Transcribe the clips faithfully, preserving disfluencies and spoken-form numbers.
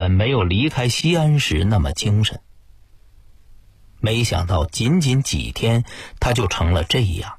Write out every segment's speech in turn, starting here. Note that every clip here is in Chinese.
远没有离开西安时那么精神。没想到仅仅几天，他就成了这样。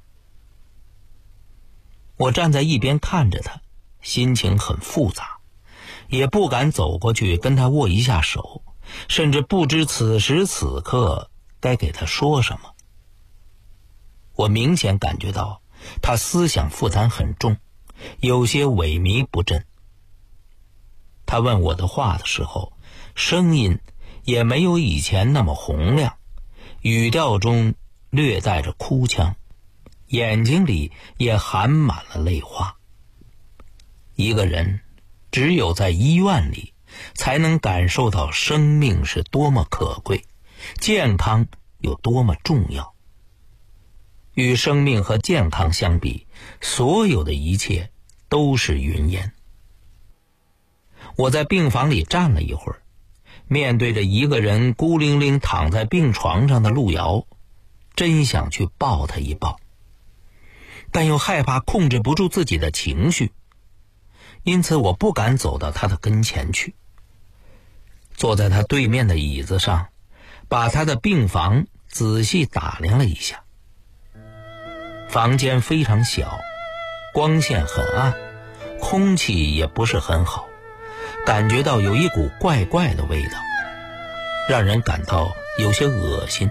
我站在一边看着他，心情很复杂，也不敢走过去跟他握一下手，甚至不知此时此刻该给他说什么。我明显感觉到他思想负担很重，有些萎靡不振。他问我的话的时候，声音也没有以前那么洪亮，语调中略带着哭腔，眼睛里也含满了泪花。一个人只有在医院里才能感受到生命是多么可贵，健康有多么重要。与生命和健康相比，所有的一切都是云烟。我在病房里站了一会儿，面对着一个人孤零零躺在病床上的路遥，真想去抱他一抱，但又害怕控制不住自己的情绪，因此我不敢走到他的跟前去。坐在他对面的椅子上，把他的病房仔细打量了一下。房间非常小，光线很暗，空气也不是很好，感觉到有一股怪怪的味道，让人感到有些恶心。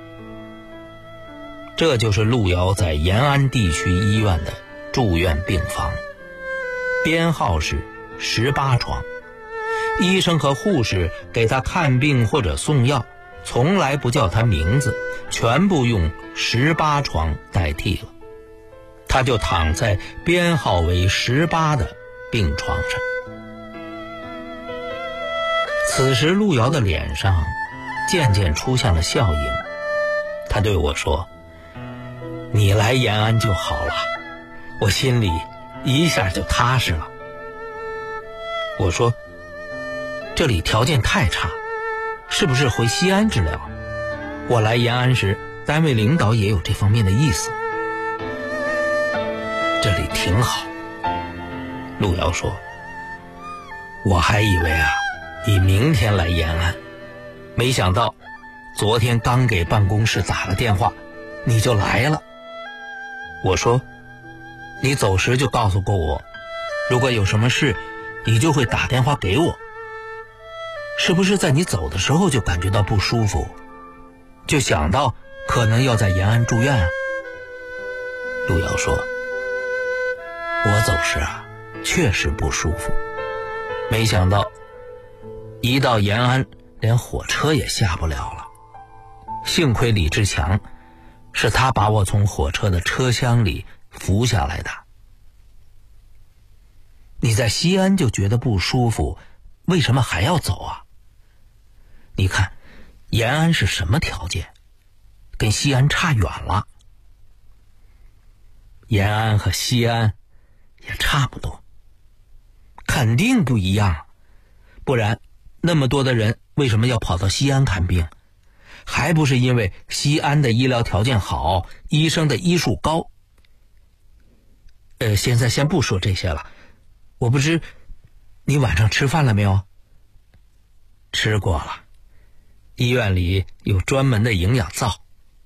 这就是路遥在延安地区医院的住院病房，编号是十八床。医生和护士给他看病或者送药，从来不叫他名字，全部用十八床代替了。他就躺在编号为十八的病床上。此时路遥的脸上渐渐出现了笑意，他对我说：你来延安就好了，我心里一下就踏实了。我说：这里条件太差，是不是回西安治疗？我来延安时，单位领导也有这方面的意思。这里挺好。路遥说：我还以为啊，你明天来延安，没想到昨天刚给办公室打了电话，你就来了。我说：你走时就告诉过我，如果有什么事，你就会打电话给我。是不是在你走的时候就感觉到不舒服，就想到可能要在延安住院啊？路遥说：我走时啊，确实不舒服，没想到一到延安连火车也下不了了。幸亏李志强，是他把我从火车的车厢里扶下来的。你在西安就觉得不舒服，为什么还要走啊？你看延安是什么条件，跟西安差远了。延安和西安也差不多，肯定不一样，不然那么多的人为什么要跑到西安看病？还不是因为西安的医疗条件好，医生的医术高。呃，现在先不说这些了，我不知你晚上吃饭了没有？吃过了，医院里有专门的营养灶。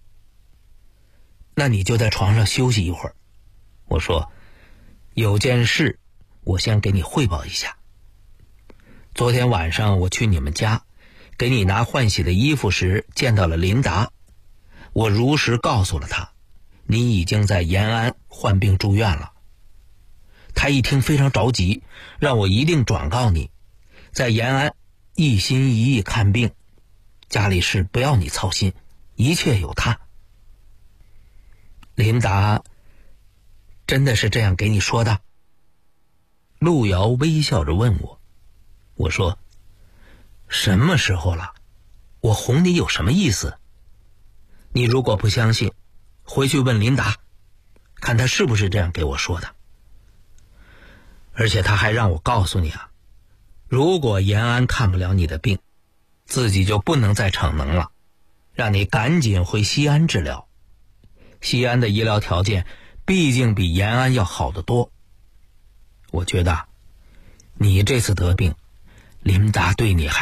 那你就在床上休息一会儿。我说：有件事我先给你汇报一下。昨天晚上我去你们家给你拿换洗的衣服时见到了琳达，我如实告诉了她，你已经在延安患病住院了。她一听非常着急，让我一定转告你，在延安一心一意看病，家里事不要你操心，一切有她。琳达真的是这样给你说的？路遥微笑着问我。我说：什么时候了？我哄你有什么意思？你如果不相信，回去问琳达，看她是不是这样给我说的。而且她还让我告诉你啊，如果延安看不了你的病，自己就不能再逞能了，让你赶紧回西安治疗。西安的医疗条件毕竟比延安要好得多。我觉得你这次得病，琳达对你还